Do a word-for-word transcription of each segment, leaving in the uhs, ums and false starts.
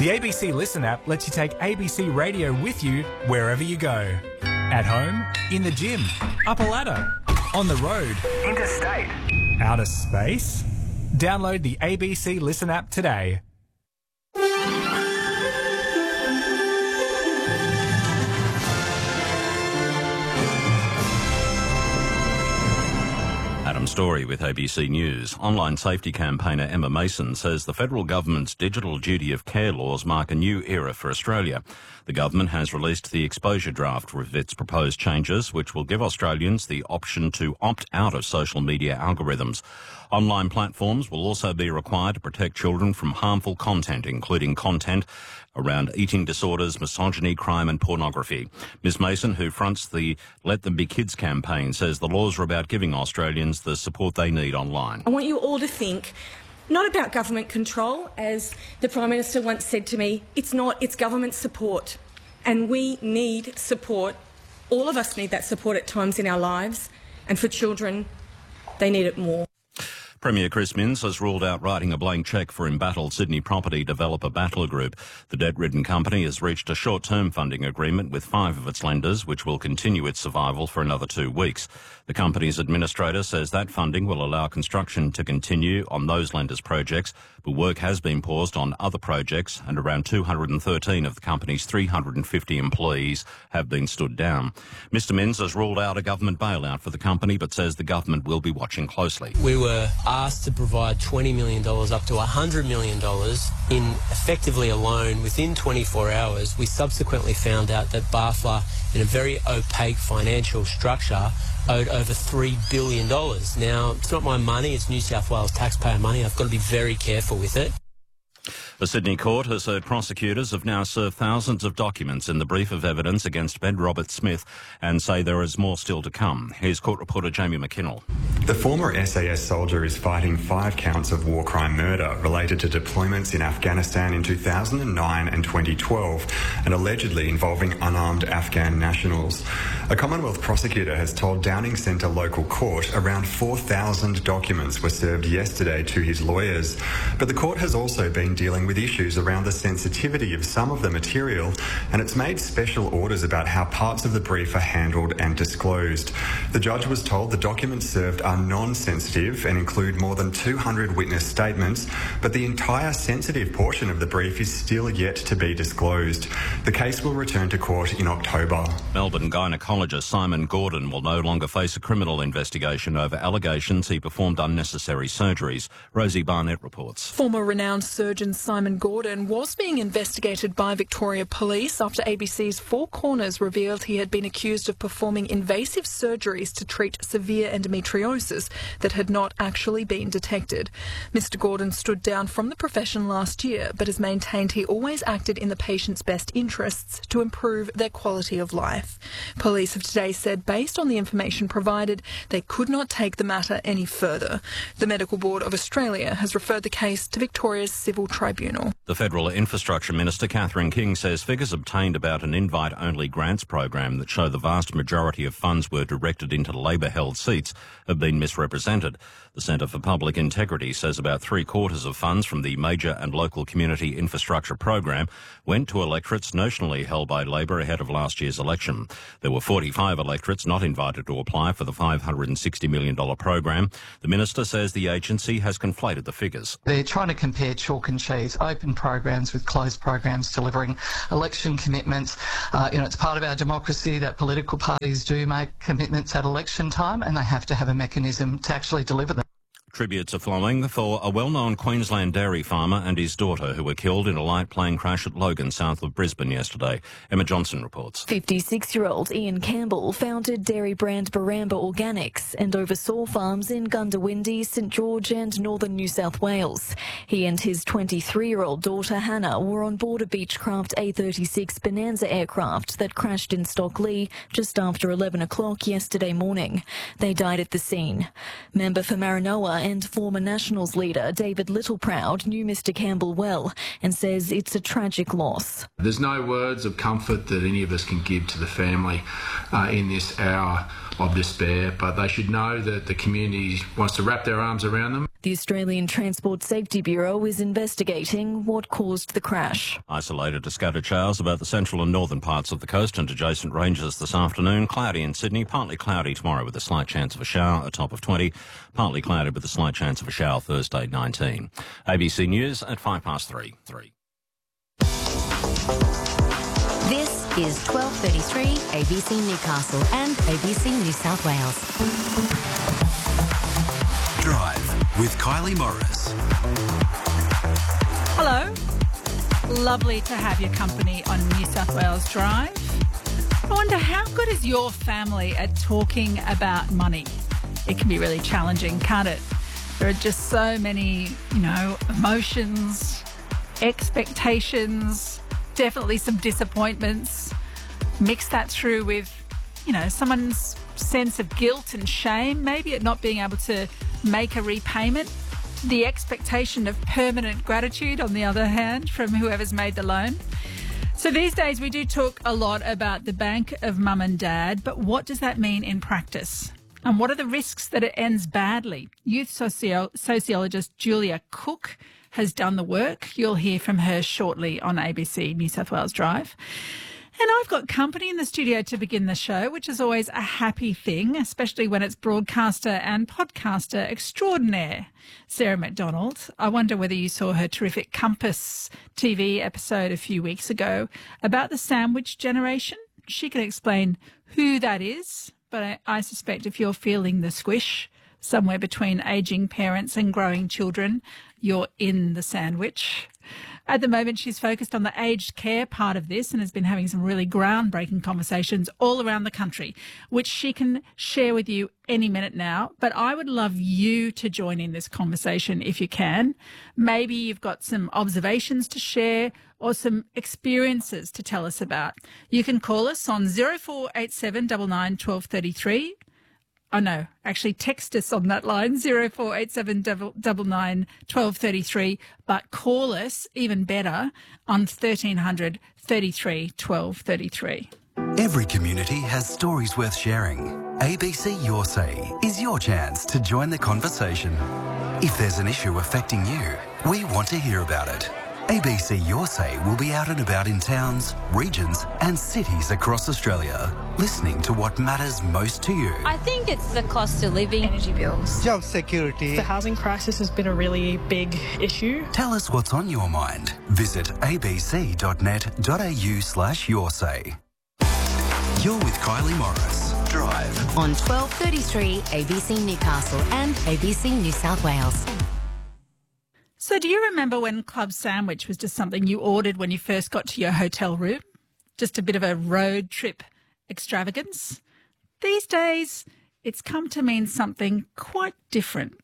The A B C Listen app lets you take A B C Radio with you wherever you go. At home, in the gym, up a ladder, on the road, interstate, outer space. Download the A B C Listen app today. Adam Story with A B C News. Online safety campaigner Emma Mason says the federal government's digital duty of care laws mark a new era for Australia. The government has released the exposure draft with its proposed changes, which will give Australians the option to opt out of social media algorithms. Online platforms will also be required to protect children from harmful content, including content around eating disorders, misogyny, crime and pornography. Miz Mason, who fronts the Let Them Be Kids campaign, says the laws are about giving Australians the support they need online. I want you all to think not about government control, as the Prime Minister once said to me. It's not, it's government support. And we need support. All of us need that support at times in our lives. And for children, they need it more. Premier Chris Minns has ruled out writing a blank cheque for embattled Sydney property developer Battler Group. The debt-ridden company has reached a short-term funding agreement with five of its lenders, which will continue its survival for another two weeks. The company's administrator says that funding will allow construction to continue on those lenders' projects, but work has been paused on other projects, and around two hundred thirteen of the company's three hundred fifty employees have been stood down. Mister Minns has ruled out a government bailout for the company, but says the government will be watching closely. We were asked to provide twenty million dollars up to one hundred million dollars in effectively a loan within twenty-four hours. We subsequently found out that Barfla, in a very opaque financial structure, owed over three billion dollars. Now, it's not my money, it's New South Wales taxpayer money. I've got to be very careful with it. The Sydney court has heard prosecutors have now served thousands of documents in the brief of evidence against Ben Roberts-Smith and say there is more still to come. Here's court reporter Jamie McKinnell. The former S A S soldier is fighting five counts of war crime murder related to deployments in Afghanistan in two thousand nine and twenty twelve and allegedly involving unarmed Afghan nationals. A Commonwealth prosecutor has told Downing Centre local court around four thousand documents were served yesterday to his lawyers. But the court has also been dealing with issues around the sensitivity of some of the material, and it's made special orders about how parts of the brief are handled and disclosed. The judge was told the documents served are non-sensitive and include more than two hundred witness statements, but the entire sensitive portion of the brief is still yet to be disclosed. The case will return to court in October. Melbourne gynaecologist Simon Gordon will no longer face a criminal investigation over allegations he performed unnecessary surgeries. Rosie Barnett reports. Former renowned surgeon Simon Gordon was being investigated by Victoria Police after A B C's Four Corners revealed he had been accused of performing invasive surgeries to treat severe endometriosis that had not actually been detected. Mister Gordon stood down from the profession last year, but has maintained he always acted in the patient's best interests to improve their quality of life. Police have today said, based on the information provided, they could not take the matter any further. The Medical Board of Australia has referred the case to Victoria's Civil Tribunal. The Federal Infrastructure Minister, Catherine King, says figures obtained about an invite-only grants program that show the vast majority of funds were directed into Labor-held seats have been misrepresented. The Centre for Public Integrity says about three-quarters of funds from the Major and Local Community Infrastructure Program went to electorates notionally held by Labor ahead of last year's election. There were forty-five electorates not invited to apply for the five hundred sixty million dollars program. The Minister says the agency has conflated the figures. They're trying to compare chalk and cheese, open programs with closed programs delivering election commitments. Uh, you know, it's part of our democracy that political parties do make commitments at election time, and they have to have a mechanism to actually deliver them. Tributes are flowing for a well-known Queensland dairy farmer and his daughter who were killed in a light plane crash at Logan, south of Brisbane yesterday. Emma Johnson reports. fifty-six-year-old Ian Campbell founded dairy brand Baramba Organics and oversaw farms in Gundawindi, St George and northern New South Wales. He and his twenty-three-year-old daughter Hannah were on board a Beechcraft A thirty-six Bonanza aircraft that crashed in Stockley just after eleven o'clock yesterday morning. They died at the scene. Member for Maranoa and former Nationals leader David Littleproud knew Mister Campbell well and says it's a tragic loss. There's no words of comfort that any of us can give to the family uh, in this hour of despair, but they should know that the community wants to wrap their arms around them. The Australian Transport Safety Bureau is investigating what caused the crash. Isolated to scattered showers about the central and northern parts of the coast and adjacent ranges this afternoon. Cloudy in Sydney, partly cloudy tomorrow with a slight chance of a shower, a top of twenty. Partly cloudy with a slight chance of a shower Thursday, nineteen. A B C News at five past three. Three. This is twelve thirty-three A B C Newcastle and A B C New South Wales. Drive with Kylie Morris. Hello. Lovely to have your company on New South Wales Drive. I wonder, how good is your family at talking about money? It can be really challenging, can't it? There are just so many, you know, emotions, expectations, definitely some disappointments. Mix that through with, you know, someone's sense of guilt and shame, maybe at not being able to make a repayment. The expectation of permanent gratitude, on the other hand, from whoever's made the loan. So these days we do talk a lot about the bank of mum and dad, but what does that mean in practice? And what are the risks that it ends badly? Youth socio- sociologist Julia Cook has done the work. You'll hear from her shortly on A B C New South Wales Drive. And I've got company in the studio to begin the show, which is always a happy thing, especially when it's broadcaster and podcaster extraordinaire, Sarah McDonald. I wonder whether you saw her terrific Compass T V episode a few weeks ago about the sandwich generation. She can explain who that is, but I, I suspect if you're feeling the squish somewhere between ageing parents and growing children, you're in the sandwich. At the moment, she's focused on the aged care part of this and has been having some really groundbreaking conversations all around the country, which she can share with you any minute now. But I would love you to join in this conversation if you can. Maybe you've got some observations to share or some experiences to tell us about. You can call us on zero four eight seven nine nine one two three three. Oh, no, actually text us on that line, zero four eight seven nine nine one two three three, but call us, even better, on thirteen hundred thirty-three twelve thirty-three. Every community has stories worth sharing. A B C Your Say is your chance to join the conversation. If there's an issue affecting you, we want to hear about it. A B C Your Say will be out and about in towns, regions and cities across Australia, listening to what matters most to you. I think it's the cost of living. Energy bills. Job security. The housing crisis has been a really big issue. Tell us what's on your mind. Visit abc.net.au slash your say. You're with Kylie Morris. Drive. On twelve thirty-three A B C Newcastle and A B C New South Wales. So do you remember when club sandwich was just something you ordered when you first got to your hotel room? Just a bit of a road trip extravagance? These days, it's come to mean something quite different.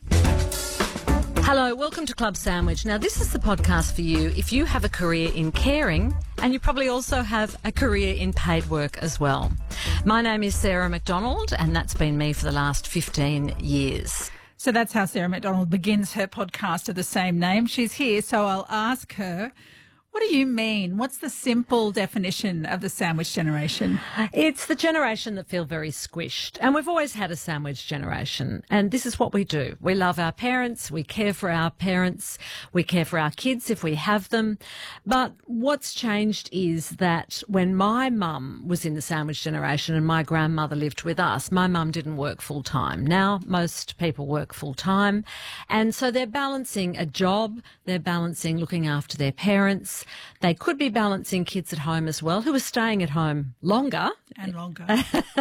Hello, welcome to Club Sandwich. Now, this is the podcast for you if you have a career in caring and you probably also have a career in paid work as well. My name is Sarah McDonald and that's been me for the last fifteen years. So that's how Sarah McDonald begins her podcast of the same name. She's here, so I'll ask her, what do you mean? What's the simple definition of the sandwich generation? It's the generation that feel very squished. And we've always had a sandwich generation. And this is what we do. We love our parents. We care for our parents. We care for our kids if we have them. But what's changed is that when my mum was in the sandwich generation and my grandmother lived with us, my mum didn't work full time. Now most people work full time. And so they're balancing a job. They're balancing looking after their parents. They could be balancing kids at home as well, who are staying at home longer. And longer.